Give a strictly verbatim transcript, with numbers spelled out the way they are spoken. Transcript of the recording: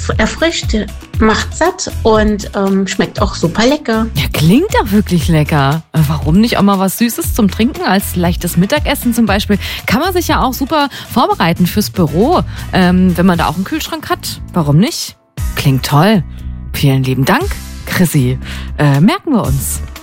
es erfrischt, macht satt und ähm, schmeckt auch super lecker. Ja, klingt doch wirklich lecker. Warum nicht auch mal was Süßes zum Trinken als leichtes Mittagessen zum Beispiel? Kann man sich ja auch super vorbereiten fürs Büro, ähm, wenn man da auch einen Kühlschrank hat. Warum nicht? Klingt toll. Vielen lieben Dank, Chrissy. Äh, merken wir uns.